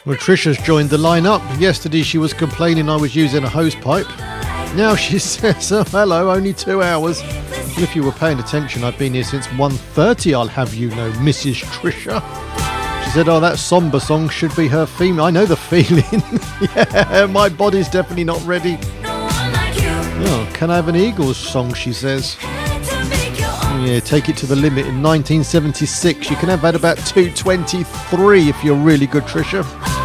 Well, Trisha's joined the lineup. Yesterday she was complaining I was using a hose pipe. Now she says, oh, hello, only 2 hours. And if you were paying attention, I've been here since 1:30, I'll have you know, Mrs. Trisha. She said, oh, that somber song should be her theme. I know the feeling. Yeah, my body's definitely not ready. Oh, can I have an Eagles song, she says. Yeah, take it to the limit. In 1976, you can have had about 223 if you're really good, Trisha.